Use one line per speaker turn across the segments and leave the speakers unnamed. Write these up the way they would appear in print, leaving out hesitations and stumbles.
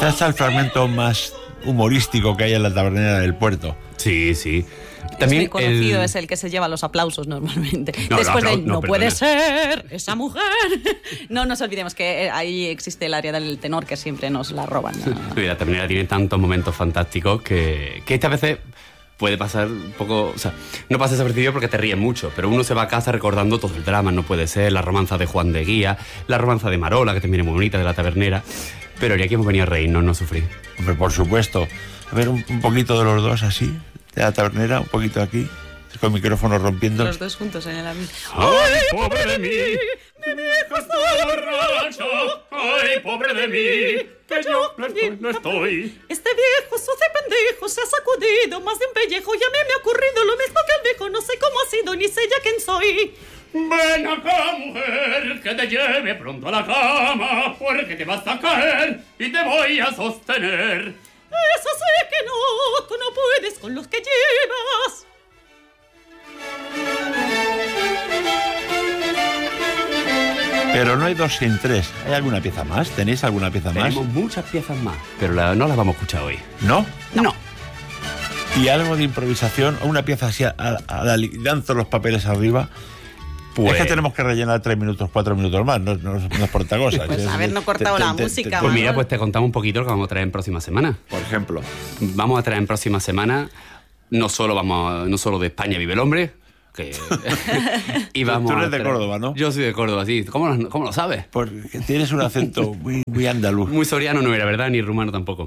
Este es el fragmento más humorístico que hay en la tabernera del puerto.
Sí, sí. También
es muy conocido, es el que se lleva los aplausos normalmente.
No,
Después
no,
de
no,
no puede
perdona.
ser esa mujer. No nos olvidemos que ahí existe el área del tenor que siempre nos la roban.
La tabernera tiene tantos momentos fantásticos que esta veces puede pasar un poco... O sea, no pasa desapercibido porque te ríes mucho, pero uno se va a casa recordando todo el drama. No puede ser, la romanza de Juan de Guía, la romanza de Marola, que también es muy bonita, de la tabernera. Pero aquí hemos venido a reírnos, no sufrir.
Hombre, por supuesto. A ver, un poquito de los dos así, de la tabernera, un poquito aquí, con el micrófono rompiendo.
Los dos juntos en el ambiente.
¡Ay, pobre de mí! ¡Mi viejo está borracho! ¡Ay, pobre de mí! Que yo no estoy.
Este viejo sucio pendejo se ha sacudido más de un pellejo y a mí me ha ocurrido lo mismo que al viejo. No sé cómo ha sido ni sé ya quién soy.
Ven acá, mujer, que te lleve pronto a la cama, porque te vas a caer y te voy a sostener.
Eso sé que no, tú no puedes con los que llevas.
Pero no hay dos sin tres. ¿Hay alguna pieza más? ¿Tenéis alguna pieza más?
Tenemos muchas piezas más, pero no las vamos a escuchar hoy.
¿No?
No.
Y algo de improvisación, o una pieza así, lanzo los papeles arriba.
Pues...
Es que tenemos que rellenar 3 minutos, 4 minutos más, no es por otra cosa.
Pues habernos cortado la música.
Pues mira, pues te contamos un poquito lo que vamos a traer en próxima semana.
Por ejemplo.
Vamos a traer en próxima semana, no solo de España vive el hombre, que y vamos
Tú eres de Córdoba, ¿no?
Yo soy de Córdoba, sí. ¿Cómo lo sabes?
Porque tienes un acento muy andaluz.
Muy soriano no era, ¿verdad? Ni rumano tampoco.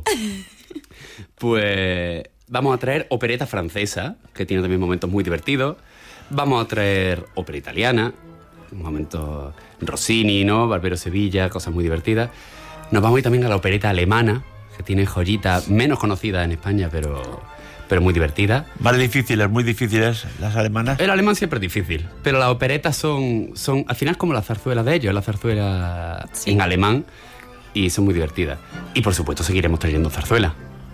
Pues vamos a traer opereta francesa, que tiene también momentos muy divertidos. Vamos a traer ópera italiana, un momento Rossini, ¿no? Barbero Sevilla, cosas muy divertidas. Nos vamos a ir también a la opereta alemana, que tiene joyitas menos conocidas en España, pero muy divertidas.
Más difíciles, muy difíciles las alemanas.
El alemán siempre es difícil, pero las operetas son al final como la zarzuela de ellos, la zarzuela sí, en alemán, y son muy divertidas. Y por supuesto seguiremos trayendo zarzuela.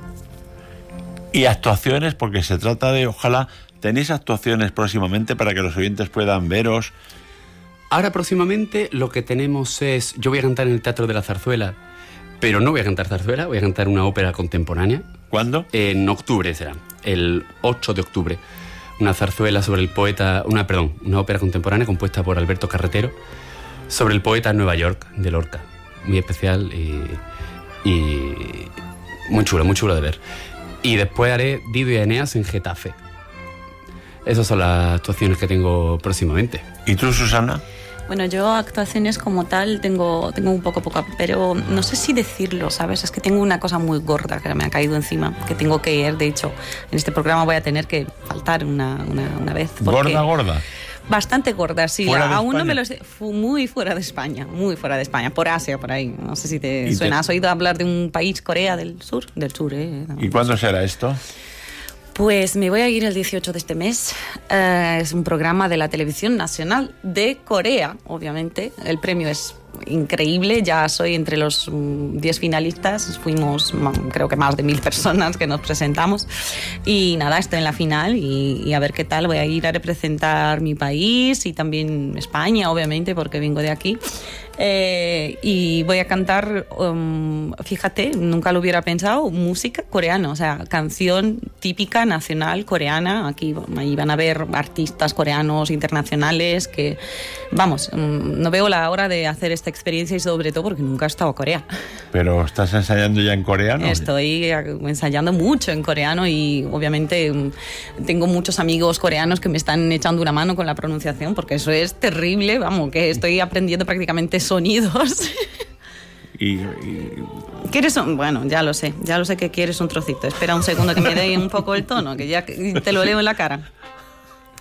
Y actuaciones, porque se trata de, ojalá, ¿tenéis actuaciones próximamente para que los oyentes puedan veros?
Ahora próximamente lo que tenemos es, yo voy a cantar en el Teatro de la Zarzuela, pero no voy a cantar zarzuela, voy a cantar una ópera contemporánea.
¿Cuándo?
En octubre será, el 8 de octubre. Una zarzuela sobre el poeta, una ópera contemporánea compuesta por Alberto Carretero sobre el poeta Nueva York de Lorca. Muy especial y muy chulo de ver. Y después haré Dido y Eneas en Getafe. Esas son las actuaciones que tengo próximamente.
¿Y tú, Susana?
Bueno, yo actuaciones como tal tengo un poco, pero no sé si decirlo, ¿sabes? Es que tengo una cosa muy gorda que me ha caído encima, que tengo que ir. De hecho, en este programa voy a tener que faltar una vez.
¿Gorda?
Bastante gorda, sí.
Aún
no me lo sé. Muy fuera de España, por Asia, por ahí. No sé si te suena. ¿Has oído hablar de un país, Corea del Sur?
¿Y cuándo será esto?
Pues me voy a ir el 18 de este mes. Es un programa de la televisión nacional de Corea, obviamente. El premio es increíble, ya soy entre los 10 finalistas, fuimos creo que más de 1000 personas que nos presentamos y nada, estoy en la final y a ver qué tal. Voy a ir a representar mi país y también España, obviamente, porque vengo de aquí. Y voy a cantar, fíjate, nunca lo hubiera pensado, música coreana, o sea, canción típica nacional coreana. Ahí van a ver artistas coreanos internacionales que, vamos, no veo la hora de hacer esta experiencia y sobre todo porque nunca he estado a Corea.
¿Pero estás ensayando ya en coreano?
Estoy ensayando mucho en coreano y obviamente tengo muchos amigos coreanos que me están echando una mano con la pronunciación porque eso es terrible, vamos, que estoy aprendiendo prácticamente sonidos. ¿Quieres un...? Bueno, ya lo sé que quieres un trocito. Espera un segundo que me dé un poco el tono, que ya te lo leo en la cara.